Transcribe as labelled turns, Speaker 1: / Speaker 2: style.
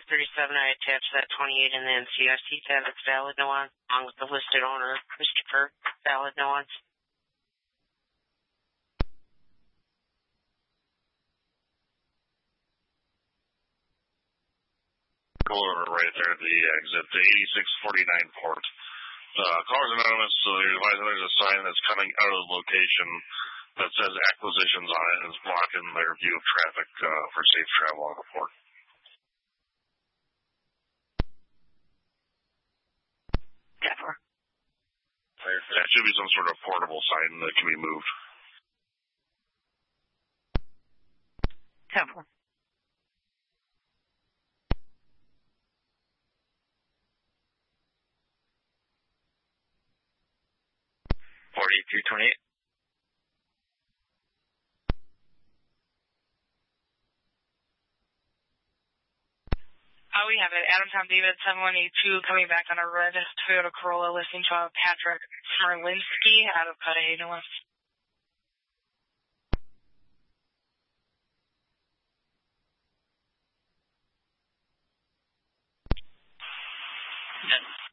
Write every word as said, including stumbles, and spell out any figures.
Speaker 1: thirty-seven, I attached that twenty-eight in the N C R C tab. It's valid, no on, along with the listed owner, Christopher. Valid, no on.
Speaker 2: Caller right there at the exit, the eighty-six forty-nine port. Uh, callers anonymous, so you're advising there's a sign that's coming out of the location that says acquisitions on it and is blocking their view of traffic uh, for safe travel on the port.
Speaker 1: Deborah.
Speaker 2: That should be some sort of portable sign that can be moved.
Speaker 1: Deborah.
Speaker 3: forty-three twenty-eight.
Speaker 4: Uh, we have it. Adam Tom David, seven one eight two, coming back on a red Toyota Corolla, listening to Patrick Smerlinski out of Cudahy, Illinois.
Speaker 3: Yes.